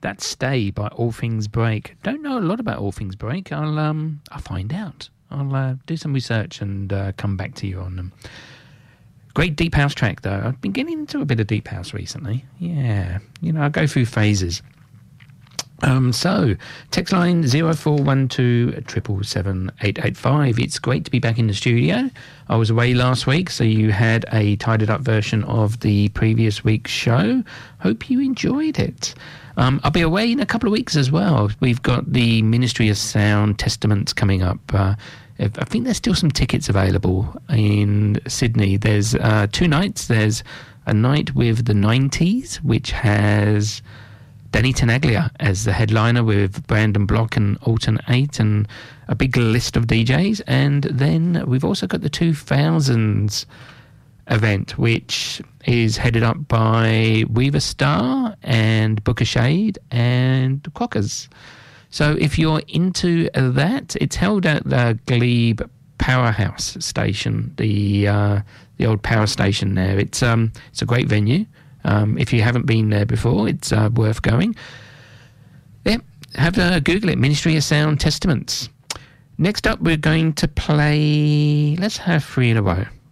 That's Stay by All Things Break. Don't know a lot about All Things Break. I'll find out. I'll do some research and come back to you on them. Great deep house track, though. I've been getting into a bit of deep house recently. Yeah, I go through phases. So, text line 0412 777 885. It's great to be back in the studio. I was away last week, so you had a tidied up version of the previous week's show. Hope you enjoyed it. I'll be away in a couple of weeks as well. We've got the Ministry of Sound Testaments coming up. I think there's still some tickets available in Sydney. There's 2 nights. There's a night with the 90s, which has Danny Tenaglia as the headliner with Brandon Block and Alton 8 and a big list of DJs. And then we've also got the 2000s event, which is headed up by Weaver Star and Booker Shade and Quokkas. So if you're into that, it's held at the Glebe Powerhouse Station, the old power station there. It's a great venue. If you haven't been there before, it's worth going. Yeah, have a Google it, Ministry of Sound Testaments. Next up, we're going to play, let's have 3 in a row.